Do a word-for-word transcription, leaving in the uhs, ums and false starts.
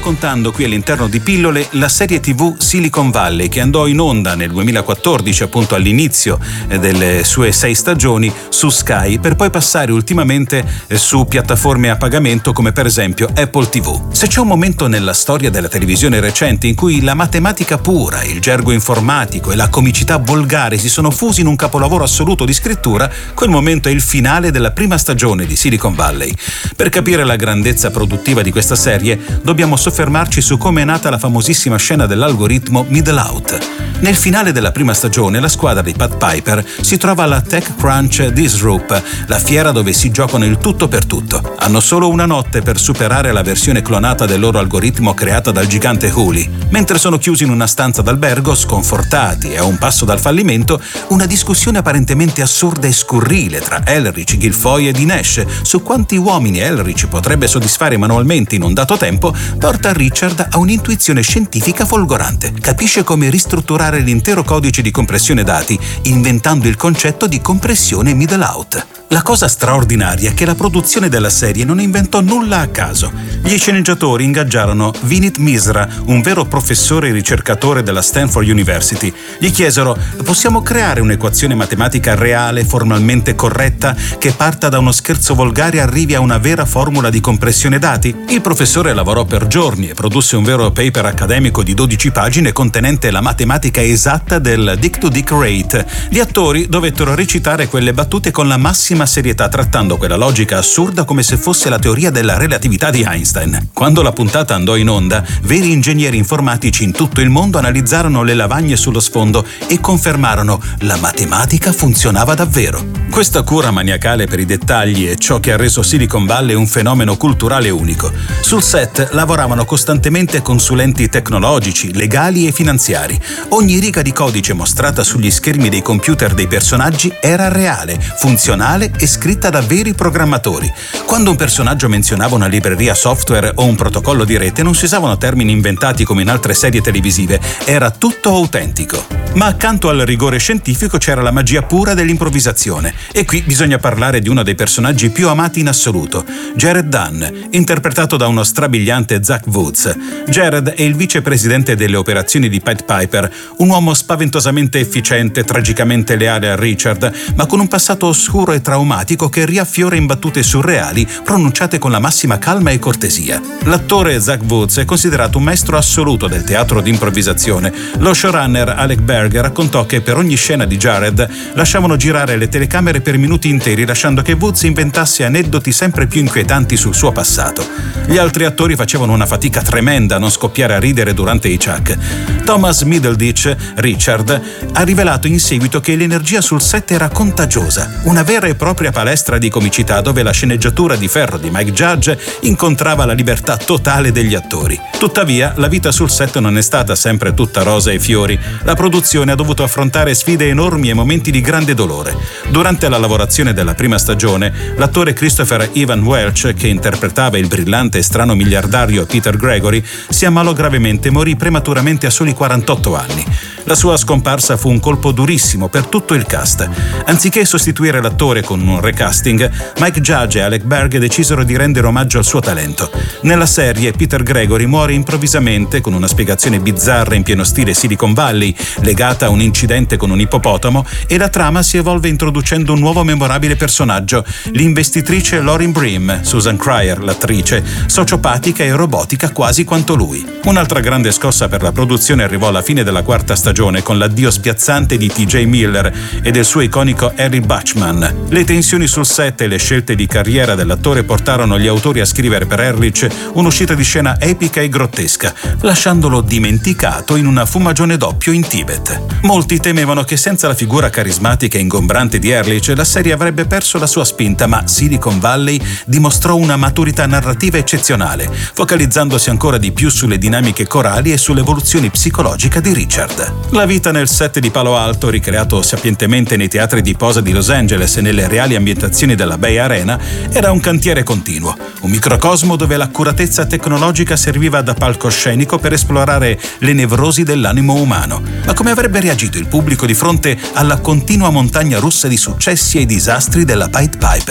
raccontando qui all'interno di Pillole la serie tivù Silicon Valley, che andò in onda nel duemilaquattordici, appunto all'inizio delle sue sei stagioni su Sky, per poi passare ultimamente su piattaforme a pagamento come per esempio Apple tivù. Se c'è un momento nella storia della televisione recente in cui la matematica pura, il gergo informatico e la comicità volgare si sono fusi in un capolavoro assoluto di scrittura, quel momento è il finale della prima stagione di Silicon Valley. Per capire la grandezza produttiva di questa serie dobbiamo soffermarci su come è nata la famosissima scena dell'algoritmo Middle Out. Nel finale della prima stagione la squadra di Pat Piper si trova alla TechCrunch Disrupt, la fiera dove si giocano il tutto per tutto. Hanno solo una notte per superare la versione clonata del loro algoritmo creata dal gigante Hooli. Mentre sono chiusi in una stanza d'albergo, sconfortati e a un passo dal fallimento, una discussione apparentemente assurda e scurrile tra Elrich, Guilfoyle e Dinesh su quanti uomini Elrich potrebbe soddisfare manualmente in un dato tempo porta Richard a un'intuizione scientifica folgorante. Capisce come ristrutturare l'intero codice di compressione dati inventando il concetto di compressione middle out. La cosa straordinaria è che la produzione della serie non inventò nulla a caso. Gli sceneggiatori ingaggiarono Vinit Misra, un vero professore e ricercatore della Stanford University. Gli chiesero: possiamo creare un'equazione matematica reale, formalmente corretta, che parta da uno scherzo volgare e arrivi a una vera formula di compressione dati? Il professore lavorò per giorni e produsse un vero paper accademico di dodici pagine contenente la matematica esatta del dick-to-dick rate. Gli attori dovettero recitare quelle battute con la massima serietà, trattando quella logica assurda come se fosse la teoria della relatività di Einstein. Quando la puntata andò in onda, veri ingegneri informatici in tutto il mondo analizzarono le lavagne sullo sfondo e confermarono: la matematica funzionava davvero. Questa cura maniacale per i dettagli è ciò che ha reso Silicon Valley un fenomeno culturale unico. Sul set lavoravano costantemente consulenti tecnologici, legali e finanziari. Ogni riga di codice mostrata sugli schermi dei computer dei personaggi era reale, funzionale e scritta da veri programmatori. Quando un personaggio menzionava una libreria software o un protocollo di rete non si usavano termini inventati come in altre serie televisive, era tutto autentico. Ma accanto al rigore scientifico c'era la magia pura dell'improvvisazione, e qui bisogna parlare di uno dei personaggi più amati in assoluto, Jared Dunn, interpretato da uno strabiliante Zach Woods. Jared è il vicepresidente delle operazioni di Pied Piper, un uomo spaventosamente efficiente, tragicamente leale a Richard, ma con un passato oscuro e traumatico che riaffiora in battute surreali pronunciate con la massima calma e cortesia. L'attore Zach Woods è considerato un maestro assoluto del teatro di improvvisazione. Lo showrunner Alec Berger raccontò che per ogni scena di Jared lasciavano girare le telecamere per minuti interi, lasciando che Woods inventasse aneddoti sempre più inquietanti sul suo passato. Gli altri attori facevano una fatica tremenda a non scoppiare a ridere durante i chuck. Thomas Middleditch, Richard, ha rivelato in seguito che l'energia sul set era contagiosa, una vera e propria palestra di comicità dove la sceneggiatura di ferro di Mike Judge incontrava la libertà totale degli attori. Tuttavia, la vita sul set non è stata sempre tutta rosa e fiori. La produzione ha dovuto affrontare sfide enormi e momenti di grande dolore. Durante la lavorazione della prima stagione, l'attore Christopher Ivan Welch, che interpretava il brillante e strano miliardario Peter Gregory, si ammalò gravemente e morì prematuramente a soli quarantotto anni. La sua scomparsa fu un colpo durissimo per tutto il cast. Anziché sostituire l'attore con un recasting, Mike Judge e Alec Berg decisero di rendere omaggio al suo talento. Nella serie Peter Gregory muore improvvisamente con una spiegazione bizzarra in pieno stile Silicon Valley, legata a un incidente con un ippopotamo, e la trama si evolve introducendo un nuovo memorabile personaggio, l'investitrice Lauren Brim, Susan Cryer, l'attrice, sociopatica e robotica quasi quanto lui. Un'altra grande scossa per la produzione arrivò alla fine della quarta stagione con l'addio spiazzante di T J Miller e del suo iconico Harry Bachman. Le tensioni sul set e le scelte di carriera dell'attore portarono gli autori a scrivere per Ehrlich un'uscita di scena epica e grottesca, lasciandolo dimenticato in una fumagione doppio in Tibet. Molti temevano che senza la figura carismatica e ingombrante di Ehrlich la serie avrebbe perso la sua spinta, ma Silicon Valley dimostrò una maturità narrativa eccezionale, focalizzandosi ancora di più sulle dinamiche corali e sull'evoluzione psicologica di Richard. La vita nel set di Palo Alto, ricreato sapientemente nei teatri di posa di Los Angeles e nelle reali ambientazioni della Bay Arena, era un cantiere continuo, un microcosmo dove l'accuratezza tecnologica serviva da palcoscenico per esplorare le nevrosi dell'animo umano. Ma come avrebbe reagito il pubblico di fronte alla continua montagna russa di successi e disastri della Pied Piper?